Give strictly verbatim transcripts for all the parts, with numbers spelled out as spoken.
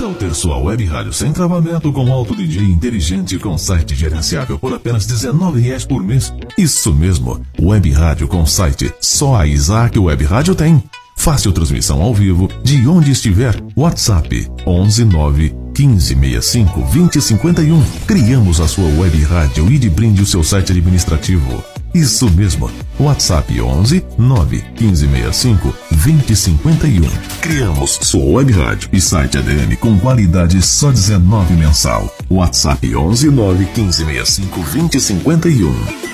tal ter sua web rádio sem travamento com alto D J inteligente com site gerenciável por apenas dezenove reais por mês? Isso mesmo, web rádio com site. Só a Isaac Web Rádio tem. Fácil transmissão ao vivo de onde estiver. WhatsApp onze nove quinze sessenta e cinco vinte cinquenta e um. Criamos a sua web rádio e de brinde o seu site administrativo. Isso mesmo, WhatsApp onze nove quinze sessenta e cinco vinte cinquenta e um. Criamos sua web rádio e site A D M com qualidade só dezenove mensal. WhatsApp onze nove quinze sessenta e cinco vinte cinquenta e um.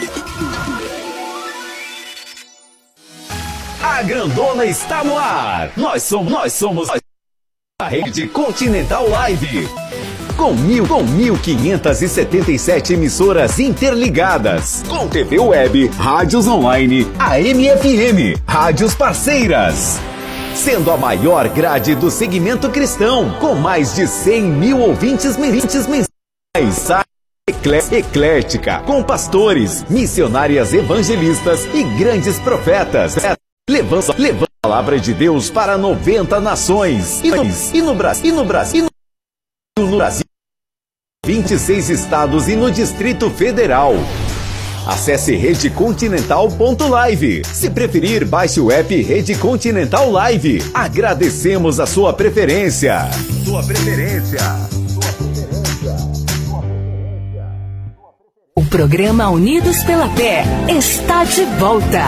A Grandona está no ar. Nós somos, nós somos a Rede Continental Live. Com mil, com mil quinhentas e setenta e sete emissoras interligadas. Com T V web, rádios online, A M F M, rádios parceiras. Sendo a maior grade do segmento cristão, com mais de cem mil ouvintes mensais. Eclética, com pastores, missionárias evangelistas e grandes profetas. Levando, levando a palavra de Deus para noventa nações. E no, e no Brasil, e no Brasil, e no, no Brasil, vinte e seis estados e no Distrito Federal. Acesse rede continental ponto live. Se preferir, baixe o app Rede Continental Live. Agradecemos a sua preferência. Sua preferência. O programa Unidos pela Fé está de volta.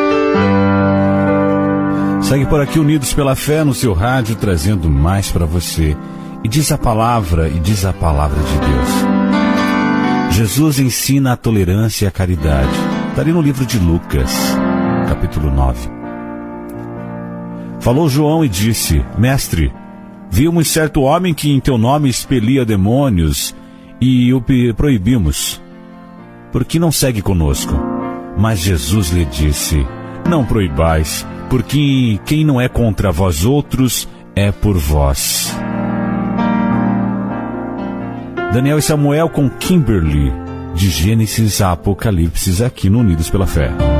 Segue por aqui Unidos pela Fé no seu rádio, trazendo mais para você. E diz a palavra, e diz a palavra de Deus. Jesus ensina a tolerância e a caridade. Está ali no livro de Lucas, capítulo nove. Falou João e disse: Mestre, vimos certo homem que em teu nome expelia demônios e o proibimos. Por que não segue conosco? Mas Jesus lhe disse: Não proibais, porque quem não é contra vós outros é por vós. Daniel e Samuel com Kimberly, de Gênesis a Apocalipse, aqui no Unidos pela Fé.